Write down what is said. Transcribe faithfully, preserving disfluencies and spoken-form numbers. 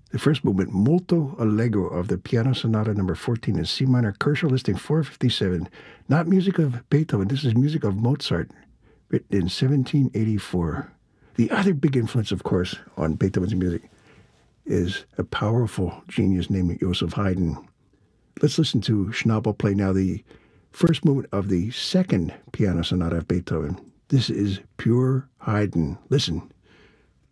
The first movement, Molto Allegro of the Piano Sonata number fourteen in C minor, Korsel listing four fifty-seven. Not music of Beethoven, this is music of Mozart, written in seventeen eighty-four. The other big influence, of course, on Beethoven's music is a powerful genius named Joseph Haydn. Let's listen to Schnabel play now the first movement of the second Piano Sonata of Beethoven. This is pure Haydn. Listen.